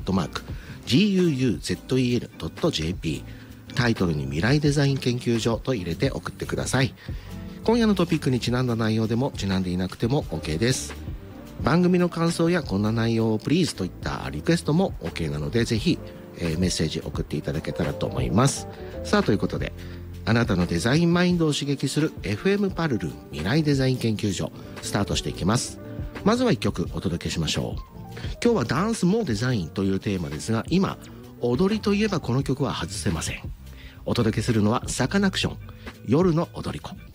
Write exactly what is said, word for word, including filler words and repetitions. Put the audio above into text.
トマーク ジーユーユーゼットイーエヌドットジェーピー タイトルに未来デザイン研究所と入れて送ってください。今夜のトピックにちなんだ内容でもちなんでいなくても OK です。番組の感想やこんな内容をプリーズといったリクエストも OK なので、ぜひ、えー、メッセージ送っていただけたらと思います。さあ、ということであなたのデザインマインドを刺激する エフエム パルルン未来デザイン研究所スタートしていきます。まずはいっきょくお届けしましょう。今日はダンスもデザインというテーマですが、今踊りといえばこの曲は外せません。お届けするのはサカナクション、夜の踊り子。